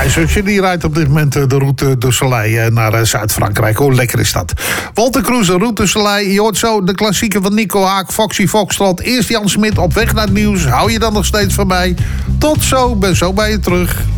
ijzertje. Die rijdt op dit moment de route de Soleil naar Zuid-Frankrijk. Hoe lekker is dat? Walter Kroes, de route Soleil. Je hoort zo de klassieke van Nico Haak, Foxy Foxtrot. Eerst Jan Smit op weg naar het nieuws. Hou je dan nog steeds van mij? Tot zo, ben zo bij je terug.